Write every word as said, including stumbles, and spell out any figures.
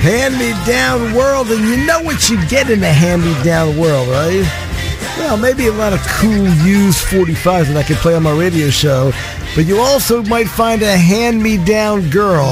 Hand-me-down world, and you know what you get in the hand-me-down world, right? Well, maybe a lot of cool used forty-fives that I could play on my radio show, but you also might find a hand-me-down girl